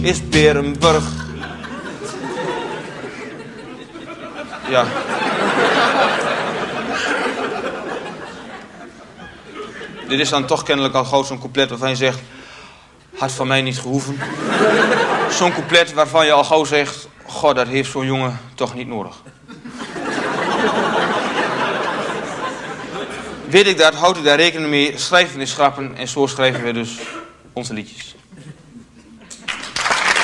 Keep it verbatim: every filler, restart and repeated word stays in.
is Berenburg. Ja. Dit is dan toch kennelijk al gauw zo'n couplet waarvan je zegt... had van mij niet gehoeven. Zo'n couplet waarvan je al gauw zegt... god, dat heeft zo'n jongen toch niet nodig. Weet ik dat, houd ik daar rekening mee, schrijven is schrappen... en zo schrijven we dus onze liedjes.